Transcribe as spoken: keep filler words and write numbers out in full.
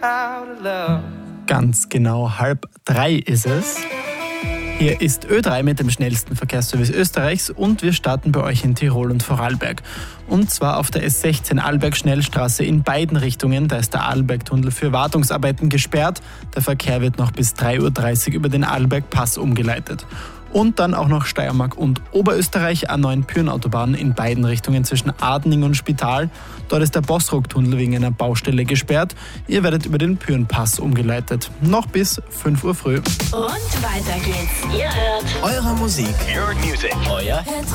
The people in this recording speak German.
Ganz genau halb drei ist es. Hier ist Ö drei mit dem schnellsten Verkehrsservice Österreichs und wir starten bei euch in Tirol und Vorarlberg. Und zwar auf der S sechzehn Arlberg-Schnellstraße in beiden Richtungen. Da ist der Arlbergtunnel für Wartungsarbeiten gesperrt. Der Verkehr wird noch bis drei Uhr dreißig über den Arlbergpass umgeleitet. Und dann auch noch Steiermark und Oberösterreich, A neun Pyhrn-Autobahn in beiden Richtungen zwischen Adening und Spital. Dort ist der Bossrock-Tunnel wegen einer Baustelle gesperrt. Ihr werdet über den Pyhrn-Pass umgeleitet. Noch bis fünf Uhr früh. Und weiter geht's. Ihr hört Eure Musik. Your music. Euer